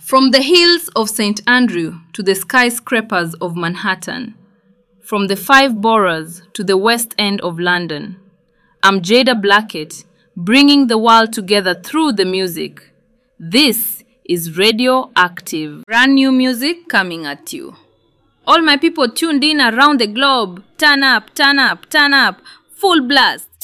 From the hills of St. Andrew to the skyscrapers of Manhattan, from the five boroughs to the West End of London, I'm Jada Blackett, bringing the world together through the music. This is Radio Active. Brand new music coming at you. All my people tuned in around the globe, turn up, turn up, turn up, full blast.